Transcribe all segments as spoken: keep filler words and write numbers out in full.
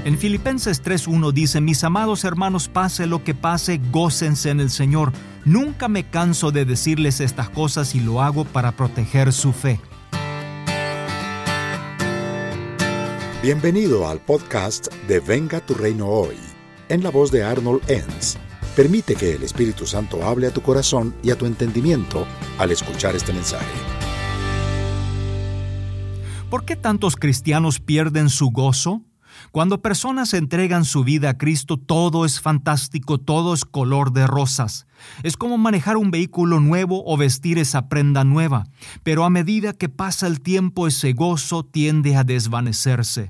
En Filipenses tres uno dice: mis amados hermanos, pase lo que pase, gócense en el Señor. Nunca me canso de decirles estas cosas y lo hago para proteger su fe. Bienvenido al podcast de Venga tu Reino Hoy, en la voz de Arnold Enns. Permite que el Espíritu Santo hable a tu corazón y a tu entendimiento al escuchar este mensaje. ¿Por qué tantos cristianos pierden su gozo? Cuando personas entregan su vida a Cristo, todo es fantástico, todo es color de rosas. Es como manejar un vehículo nuevo o vestir esa prenda nueva. Pero a medida que pasa el tiempo, ese gozo tiende a desvanecerse.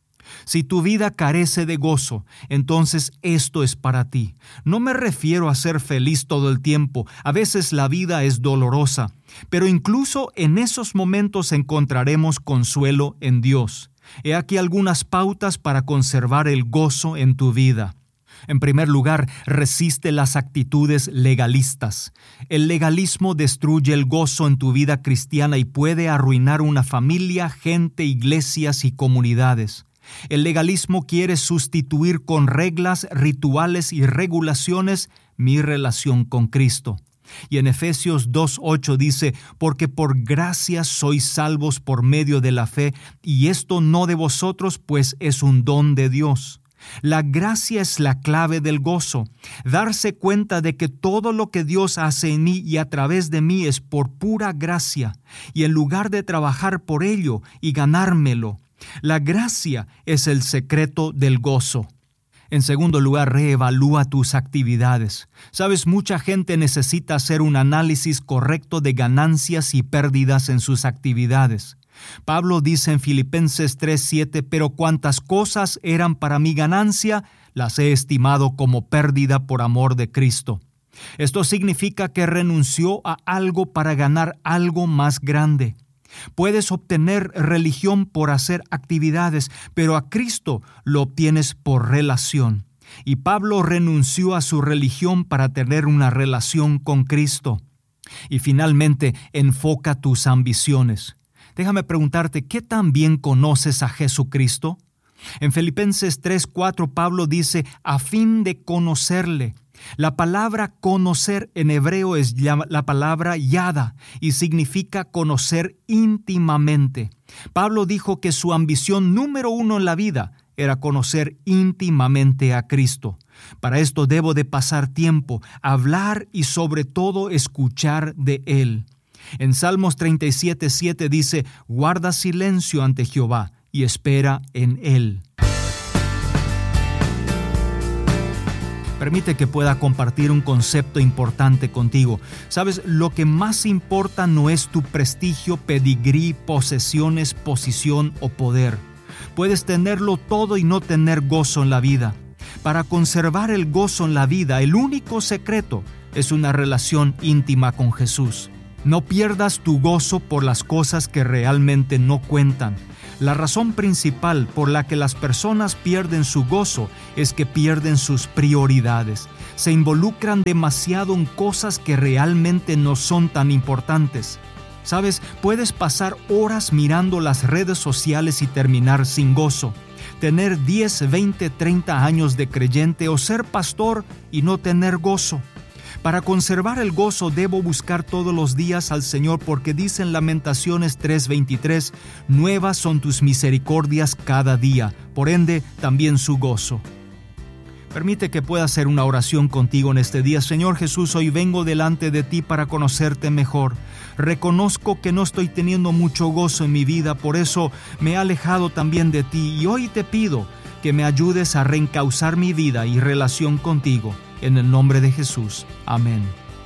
Si tu vida carece de gozo, entonces esto es para ti. No me refiero a ser feliz todo el tiempo. A veces la vida es dolorosa, pero incluso en esos momentos encontraremos consuelo en Dios. He aquí algunas pautas para conservar el gozo en tu vida. En primer lugar, resiste las actitudes legalistas. El legalismo destruye el gozo en tu vida cristiana y puede arruinar una familia, gente, iglesias y comunidades. El legalismo quiere sustituir con reglas, rituales y regulaciones mi relación con Cristo. Y en Efesios dos ocho dice: porque por gracia sois salvos por medio de la fe, y esto no de vosotros, pues es un don de Dios. La gracia es la clave del gozo. Darse cuenta de que todo lo que Dios hace en mí y a través de mí es por pura gracia, y en lugar de trabajar por ello y ganármelo, la gracia es el secreto del gozo. En segundo lugar, reevalúa tus actividades. Sabes, mucha gente necesita hacer un análisis correcto de ganancias y pérdidas en sus actividades. Pablo dice en Filipenses tres siete: pero cuantas cosas eran para mi ganancia, las he estimado como pérdida por amor de Cristo. Esto significa que renunció a algo para ganar algo más grande. Puedes obtener religión por hacer actividades, pero a Cristo lo obtienes por relación. Y Pablo renunció a su religión para tener una relación con Cristo. Y finalmente, enfoca tus ambiciones. Déjame preguntarte, ¿qué tan bien conoces a Jesucristo? En Filipenses tres cuatro, Pablo dice: a fin de conocerle. La palabra conocer en hebreo es la palabra yada y significa conocer íntimamente. Pablo dijo que su ambición número uno en la vida era conocer íntimamente a Cristo. Para esto debo de pasar tiempo, hablar y sobre todo escuchar de Él. En Salmos treinta y siete siete dice: guarda silencio ante Jehová y espera en Él. Permite que pueda compartir un concepto importante contigo. Sabes, lo que más importa no es tu prestigio, pedigrí, posesiones, posición o poder. Puedes tenerlo todo y no tener gozo en la vida. Para conservar el gozo en la vida, el único secreto es una relación íntima con Jesús. No pierdas tu gozo por las cosas que realmente no cuentan. La razón principal por la que las personas pierden su gozo es que pierden sus prioridades. Se involucran demasiado en cosas que realmente no son tan importantes. ¿Sabes? Puedes pasar horas mirando las redes sociales y terminar sin gozo. Tener diez, veinte, treinta años de creyente o ser pastor y no tener gozo. Para conservar el gozo debo buscar todos los días al Señor, porque dice en Lamentaciones tres veintitrés: nuevas son tus misericordias cada día, por ende también su gozo. Permite que pueda hacer una oración contigo en este día. Señor Jesús, hoy vengo delante de ti para conocerte mejor. Reconozco que no estoy teniendo mucho gozo en mi vida, por eso me he alejado también de ti, y hoy te pido que me ayudes a reencauzar mi vida y relación contigo. En el nombre de Jesús. Amén.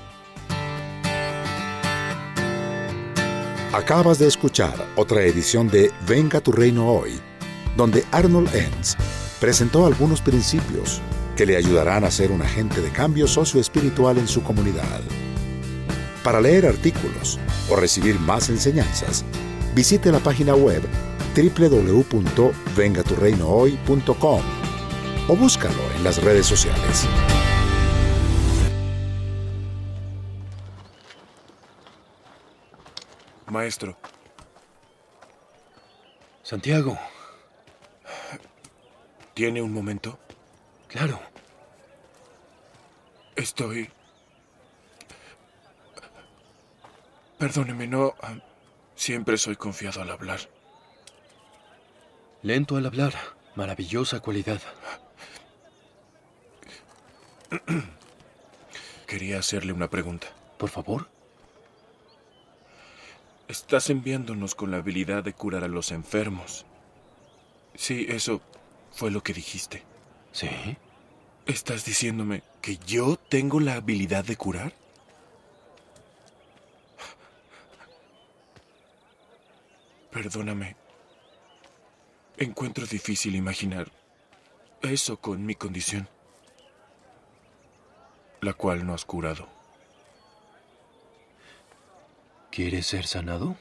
Acabas de escuchar otra edición de Venga tu Reino Hoy, donde Arnold Enns presentó algunos principios que le ayudarán a ser un agente de cambio socioespiritual en su comunidad. Para leer artículos o recibir más enseñanzas, visite la página web doble u doble u doble u punto venga tu reino hoy punto com o búscalo en las redes sociales. Maestro. Santiago. ¿Tiene un momento? Claro. Estoy... Perdóneme, no... Siempre soy confiado al hablar. Lento al hablar. Maravillosa cualidad. Quería hacerle una pregunta. Por favor. Estás enviándonos con la habilidad de curar a los enfermos. Sí, eso fue lo que dijiste. ¿Sí? ¿Estás diciéndome que yo tengo la habilidad de curar? Perdóname. Encuentro difícil imaginar eso con mi condición, la cual no has curado. ¿Quieres ser sanado?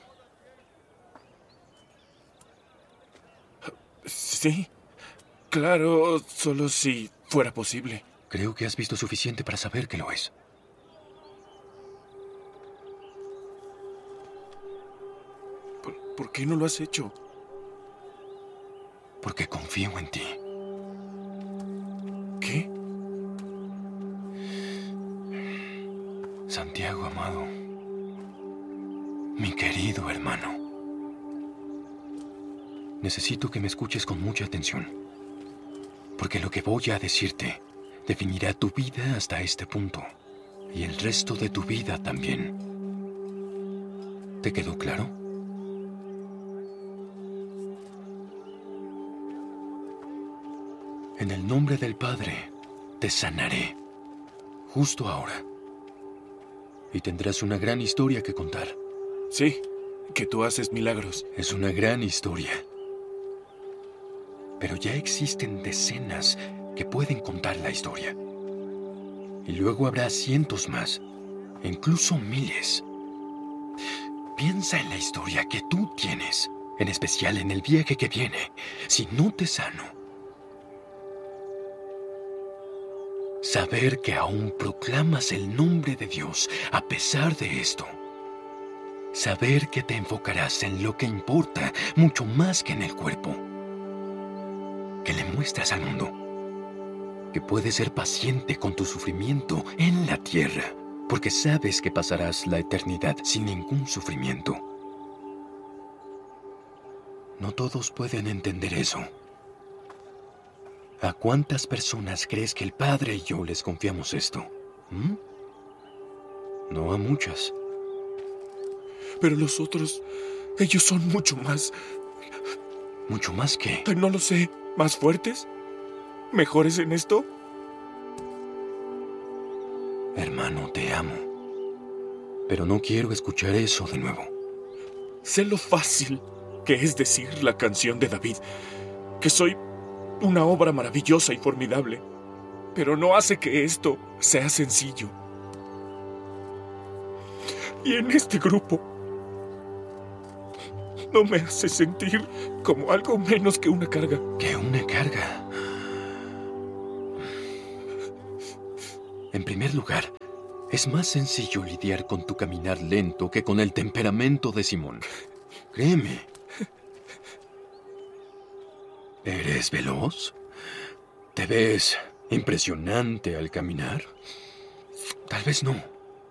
Sí, claro, solo si fuera posible. Creo que has visto suficiente para saber que lo es. ¿Por, por qué no lo has hecho? Porque confío en ti. ¿Qué? Santiago, amado. Mi querido hermano. Necesito que me escuches con mucha atención. Porque lo que voy a decirte definirá tu vida hasta este punto. Y el resto de tu vida también. ¿Te quedó claro? En el nombre del Padre, te sanaré. Justo ahora. Y tendrás una gran historia que contar. Sí, que tú haces milagros. Es una gran historia. Pero ya existen decenas que pueden contar la historia. Y luego habrá cientos más, e incluso miles. Piensa en la historia que tú tienes, en especial en el viaje que viene, si no te sano. Saber que aún proclamas el nombre de Dios a pesar de esto. Saber que te enfocarás en lo que importa mucho más que en el cuerpo. Que le muestras al mundo que puedes ser paciente con tu sufrimiento en la tierra, porque sabes que pasarás la eternidad sin ningún sufrimiento. No todos pueden entender eso. ¿A cuántas personas crees que el Padre y yo les confiamos esto? ¿Mm? No a muchas. Pero los otros, ellos son mucho más... ¿Mucho más qué? No lo sé. ¿Más fuertes? ¿Mejores en esto? Hermano, te amo. Pero no quiero escuchar eso de nuevo. Sé lo fácil que es decir la canción de David, que soy una obra maravillosa y formidable, pero no hace que esto sea sencillo. Y en este grupo no me hace sentir como algo menos que una carga. ¿Que una carga? En primer lugar, es más sencillo lidiar con tu caminar lento que con el temperamento de Simón. Créeme. ¿Eres veloz? ¿Te ves impresionante al caminar? Tal vez no.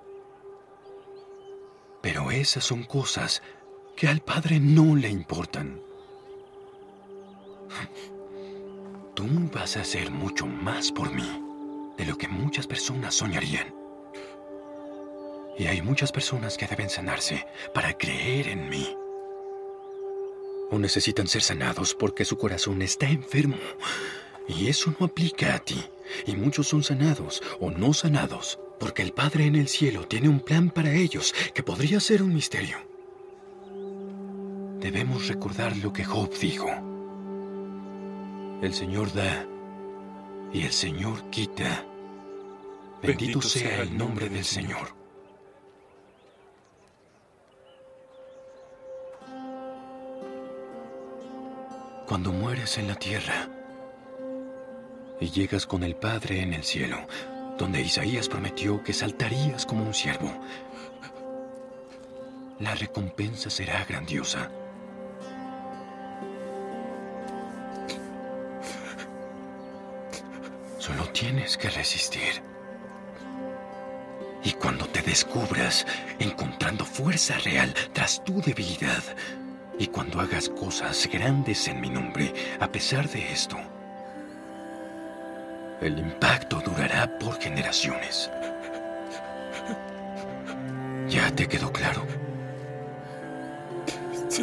Pero esas son cosas que al Padre no le importan. Tú vas a hacer mucho más por mí de lo que muchas personas soñarían. Y hay muchas personas que deben sanarse para creer en mí. O necesitan ser sanados porque su corazón está enfermo. Y eso no aplica a ti. Y muchos son sanados o no sanados porque el Padre en el cielo tiene un plan para ellos que podría ser un misterio. Debemos recordar lo que Job dijo. El Señor da y el Señor quita. Bendito, Bendito sea el nombre del Señor. Cuando mueres en la tierra y llegas con el Padre en el cielo, donde Isaías prometió que saltarías como un ciervo, la recompensa será grandiosa. Solo tienes que resistir. Y cuando te descubras encontrando fuerza real tras tu debilidad, y cuando hagas cosas grandes en mi nombre, a pesar de esto, el impacto durará por generaciones. ¿Ya te quedó claro? Sí.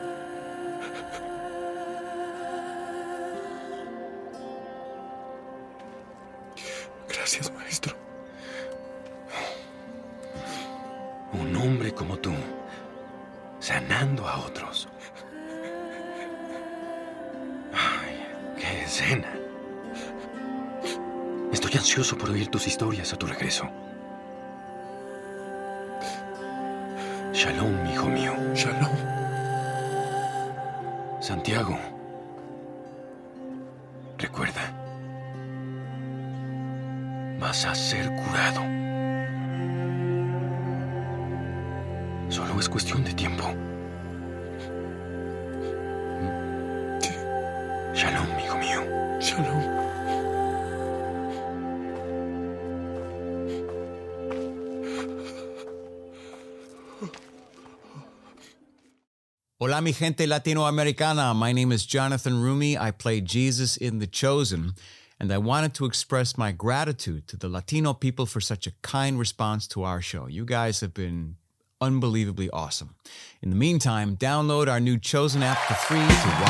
Gracias, maestro. Un hombre como tú, sanando a otros. Ay, qué escena. Estoy ansioso por oír tus historias a tu regreso. Shalom, hijo mío. Shalom. Santiago, recuerda, vas a ser curado. Solo es cuestión de tiempo. Sí. Shalom, hijo mío. Shalom. Hola, mi gente latinoamericana. My name is Jonathan Rumi. I play Jesus in The Chosen, and I wanted to express my gratitude to the Latino people for such a kind response to our show. You guys have been unbelievably awesome. In the meantime, download our new Chosen app for free to watch